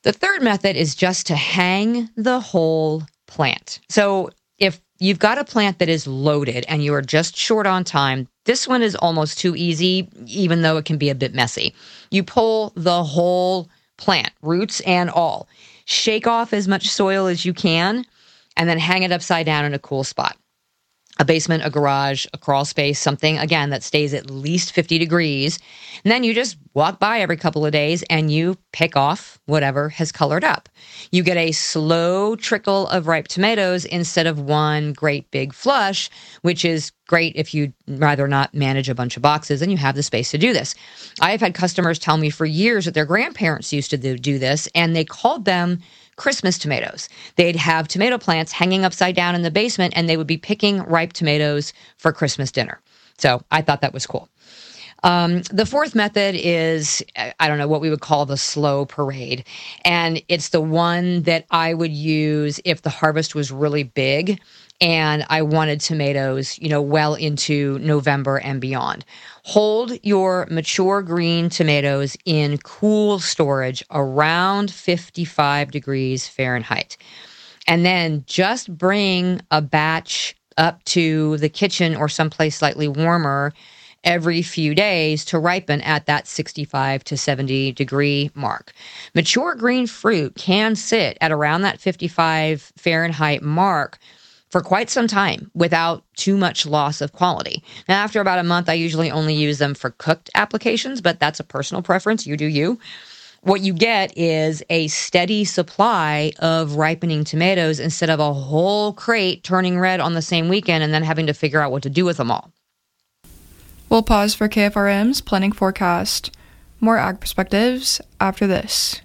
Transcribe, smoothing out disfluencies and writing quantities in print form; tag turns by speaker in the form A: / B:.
A: The third method is just to hang the whole plant. So if you've got a plant that is loaded and you are just short on time, this one is almost too easy, even though it can be a bit messy. You pull the whole plant, roots and all. Shake off as much soil as you can, and then hang it upside down in a cool spot. A basement, a garage, a crawl space, something, again, that stays at least 50 degrees. And then you just walk by every couple of days and you pick off whatever has colored up. You get a slow trickle of ripe tomatoes instead of one great big flush, which is great if you'd rather not manage a bunch of boxes and you have the space to do this. I've had customers tell me for years that their grandparents used to do this, and they called them Christmas tomatoes. They'd have tomato plants hanging upside down in the basement, and they would be picking ripe tomatoes for Christmas dinner. So I thought that was cool. The fourth method is, I don't know, what we would call the slow parade. And it's the one that I would use if the harvest was really big and I wanted tomatoes, well into November and beyond. Hold your mature green tomatoes in cool storage around 55 degrees Fahrenheit. And then just bring a batch up to the kitchen or someplace slightly warmer every few days to ripen at that 65 to 70 degree mark. Mature green fruit can sit at around that 55 Fahrenheit mark for quite some time without too much loss of quality. Now, after about a month, I usually only use them for cooked applications, but that's a personal preference. You do you. What you get is a steady supply of ripening tomatoes instead of a whole crate turning red on the same weekend and then having to figure out what to do with them all.
B: We'll pause for KFRM's planning forecast. More ag perspectives after this.